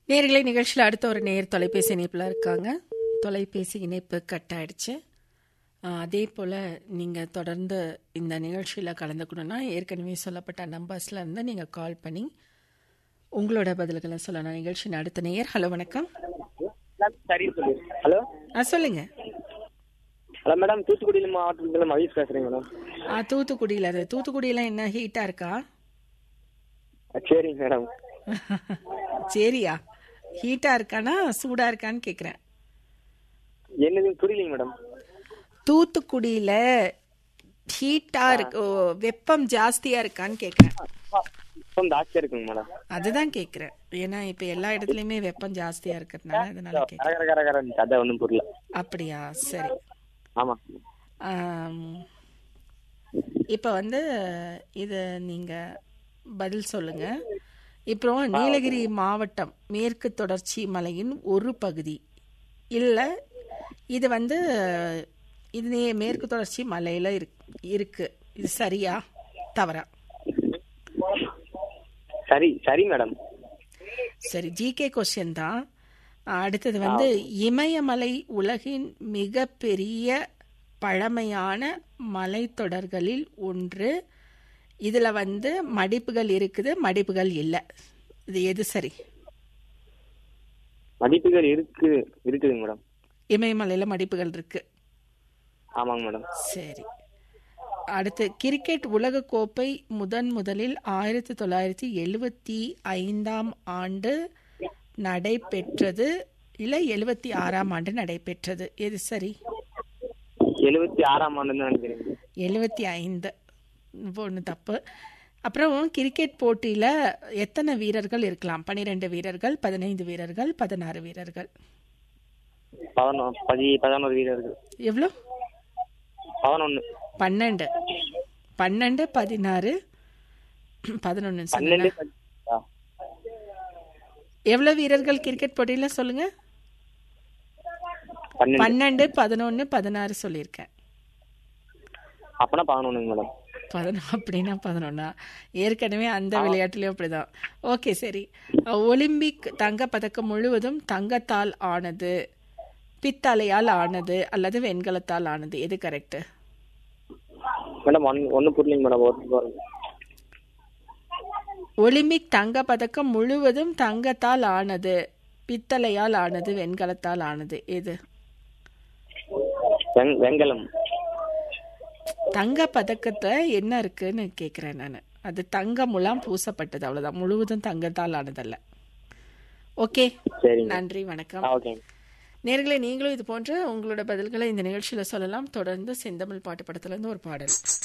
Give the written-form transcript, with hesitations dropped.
நேயர்களே, நிகழ்ச்சியில் அடுத்த ஒரு நேயர் தொலைபேசி இணைப்பில் இருக்காங்க. தொலைபேசி இணைப்பு கட் ஆயிடுச்சு. அதே போல் நீங்கள் தொடர்ந்து இந்த நிகழ்ச்சியில் கலந்துக்கணுன்னா ஏற்கனவே சொல்லப்பட்ட நம்பர்ஸில் இருந்து நீங்கள் கால் பண்ணி உங்களோட பதில்களை சொல்லலாம். நிகழ்ச்சியின் அடுத்த நேயர். ஹலோ, வணக்கம். ஹலோ, சொல்லுங்க. ஹலோ மேடம், தூத்துக்குடி மாவட்டத்தில் மகேஷ் பேசுறேன் மேடம். தூத்துக்குடியில் என்ன ஹீட்டாக இருக்கா? சரிங்க மேடம். சரியா, ஹீட்டாக இருக்கானா சூடாக இருக்கான்னு கேட்குறேன். என்னது புரியலைங்க மேடம். தூத்துக்குடியில ஹீட்டா இருக்கு, வெப்பம் ஜாஸ்தியா இருக்கான்னு கேக்குறேன். ஜாஸ்தியா இருக்குங்க மேடம். அதுதான் கேக்குறேன். ஏன்னா இப்ப எல்லா இடத்துலயுமே வெப்பம் ஜாஸ்தியா இருக்கிறதுனால அதனால கேக்குறேன். அதான் ஒண்ணும் புரியல. அப்படியா, சரி. ஆமா. இப்ப இது நீங்க பதில் சொல்லுங்க. இப்போ நீலகிரி மாவட்டம் மேற்கு தொடர்ச்சி மலையின் ஒரு பகுதி இல்ல, இது இது மேற்கு தொடர்ச்சி மலையில இருக்கு. இது சரியா தவறா? சரி சரி மேடம். சரி, ஜிகே கொஸ்டின் தான். அடுத்தது இமயமலை உலகின் மிக பெரிய பழமையான மலைத்தொடர்களில் ஒன்று. இதுல மடிப்புகள் இருக்குது, மடிப்புகள் இல்லை. இது எது சரி? மடிப்புகள் இருக்குதுங்க மேடம். இமயமலையில மடிப்புகள் இருக்கு. ஆமாங்க மேடம். சரி. அடுத்து, கிரிக்கெட் உலக கோப்பை முதலில் 1975 ஆண்டு நடைபெற்றது இல்ல 76 ஆண்டு நடைபெற்றது? எது சரி? 76 ஆண்டு நினைக்கிறேன். 75 ஒன்று தப்பு. அப்புறம் கிரிக்கெட் போட்டியில எத்தனை வீரர்கள் இருக்கலாம்? 12 வீரர்கள், 15 வீரர்கள், 16 வீரர்கள்? 11 வீரர்கள். எவ்வளோ? 11. 12, 16, 11. எவ்வளவு வீரர்கள் கிரிக்கெட் போட்டியில சொல்லுங்க? 12, 11, 16 சொல்லியிருக்கேன். அப்பனா 11 மேடம். அப்படின்னா 11. ஏற்கனவே அந்த விளையாட்டுலயும் அப்படிதான். ஓகே, சரி. ஒலிம்பிக் தங்க பதக்கம் முழுவதும் தங்கத்தால் ஆனது, பித்தளையால் ஆனது அல்லது வெண்கலத்தால் ஆனது? எது கரெக்ட்? மேடம் ஒன்னும் புரியலைங்க மேடம். ஒலிம்பிக் தங்க பதக்கம் முழுவதும் தங்கத்தால் ஆனது, பித்தளையால் ஆனது, வெண்கலத்தால் ஆனது? எது? வெண்கலம். தங்க பதக்கத்தை என்ன இருக்குன்னு கேக்குறேன் நான். அது தங்கமுலாம் பூசப்பட்டது, அவ்வளவுதான். முழுவதும் தங்கத்தால் ஆனதல்ல. ஓகே, நன்றி, வணக்கம். நேயர்களே, நீங்களும் இது போன்ற உங்களோட பதில்களை இந்த நிகழ்ச்சியில சொல்லலாம். தொடர்ந்து செந்தமிழ் பாட்டு படத்துல இருந்து ஒரு பாடல்.